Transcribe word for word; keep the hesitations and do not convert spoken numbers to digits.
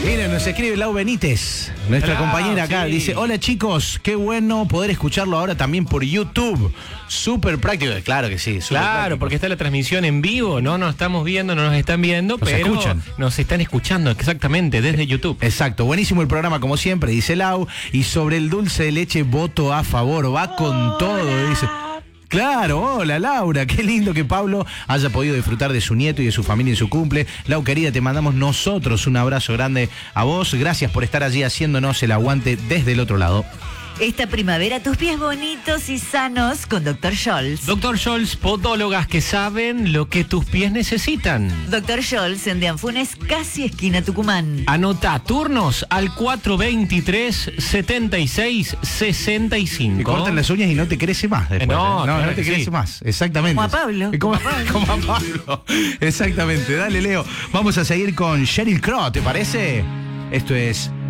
Miren, nos escribe Lau Benítez, nuestra Hola, compañera acá. sí. Dice, hola chicos, qué bueno poder escucharlo ahora también por YouTube. Súper práctico. Claro que sí. Súper Claro, práctico. porque está la transmisión en vivo, no nos estamos viendo, no nos están viendo, Nos pero escuchan. nos están escuchando exactamente desde YouTube. Exacto, buenísimo el programa como siempre, dice Lau. Y sobre el dulce de leche, voto a favor, va con todo, dice. Claro, hola Laura, qué lindo que Pablo haya podido disfrutar de su nieto y de su familia en su cumple. Lau, querida, te mandamos nosotros un abrazo grande a vos. Gracias por estar allí haciéndonos el aguante desde el otro lado. Esta primavera tus pies bonitos y sanos con doctor Scholl's. Doctor Scholl's, podólogas que saben lo que tus pies necesitan. doctor Scholl's en Deanfunes, casi esquina Tucumán. Anota turnos al cuatro veintitrés, setenta y seis, sesenta y cinco. Te cortan las uñas y no te crece más después. No, ¿eh? no, claro no te que crece sí. más. Exactamente. Como a Pablo. Como, Como a Pablo. como a Pablo. Exactamente. Dale, Leo. Vamos a seguir con Sheryl Crow, ¿te parece? Esto es